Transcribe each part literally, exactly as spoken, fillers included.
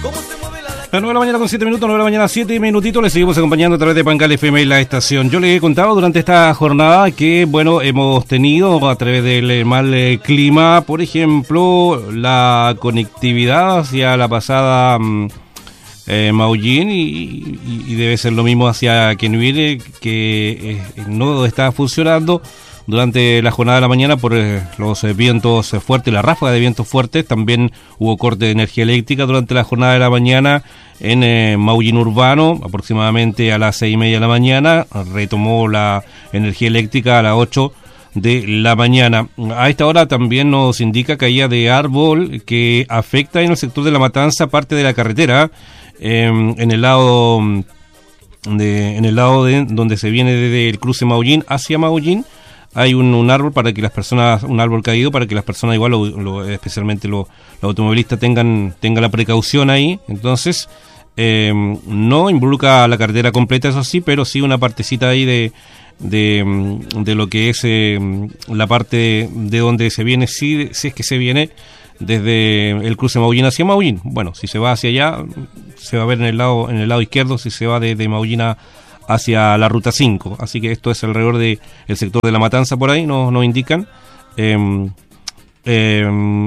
Las nueve de la mañana con siete minutos, nueve de la mañana siete minutitos, les seguimos acompañando a través de Pangal F M y la estación. Yo les he contado durante esta jornada que, bueno, hemos tenido a través del mal eh, clima, por ejemplo, la conectividad hacia la pasada eh, Maullín y, y, y debe ser lo mismo hacia Quenuire, que eh, no está funcionando durante la jornada de la mañana por eh, los eh, vientos eh, fuertes, la ráfaga de vientos fuertes. También hubo corte de energía eléctrica durante la jornada de la mañana en eh, Maullín Urbano, aproximadamente a las seis y media de la mañana. Retomó la energía eléctrica a las ocho de la mañana. A esta hora también nos indica caída de árbol que afecta en el sector de La Matanza parte de la carretera, eh, en el lado de, en el lado de donde se viene desde el cruce Maullín hacia Maullín. Hay un, un árbol para que las personas, un árbol caído para que las personas igual, lo, lo, especialmente los, los automovilistas tengan, tengan la precaución ahí. Entonces, eh, no involucra la carretera completa, eso sí, pero sí una partecita ahí de, de, de lo que es eh, la parte de donde se viene, si, si es que se viene desde el cruce Maullín hacia Maullín. Bueno, si se va hacia allá, se va a ver en el lado, en el lado izquierdo, si se va de, de Maullín a hacia la ruta cinco, así que esto es alrededor de el sector de La Matanza, por ahí nos, nos indican, eh, eh,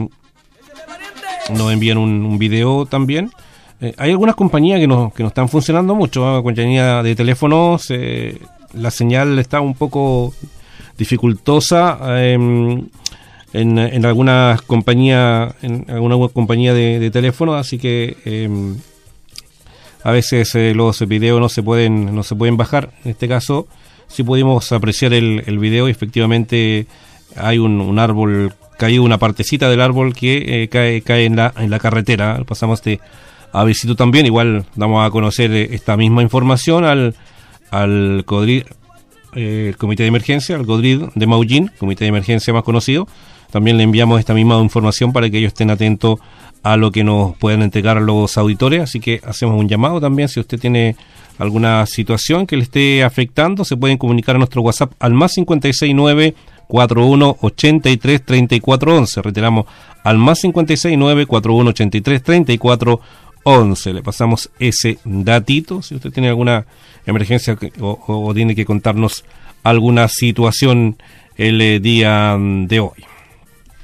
nos envían un, un video también. Eh, hay algunas compañías que no, que no están funcionando mucho, ¿eh? Compañía de teléfonos, eh, la señal está un poco dificultosa eh, en, en algunas compañías, en alguna compañía de, de teléfonos, así que eh, a veces eh, los videos no se pueden no se pueden bajar. En este caso sí pudimos apreciar el, el video y efectivamente hay un, un árbol caído, una partecita del árbol que eh, cae cae en la en la carretera. Pasamos de avisito también, igual damos a conocer eh, esta misma información al al CODRID, eh, el Comité de Emergencia, al CODRID de Maullín, Comité de Emergencia más conocido. También le enviamos esta misma información para que ellos estén atentos a lo que nos pueden entregar los auditores, así que hacemos un llamado también. Si usted tiene alguna situación que le esté afectando, se pueden comunicar a nuestro WhatsApp al más cinco seis nueve, cuatro uno ocho tres, tres cuatro uno uno. Reiteramos, al más cinco seis nueve, cuatro uno ocho tres, tres cuatro uno uno. Le pasamos ese datito, si usted tiene alguna emergencia o, o, o tiene que contarnos alguna situación el eh, día de hoy.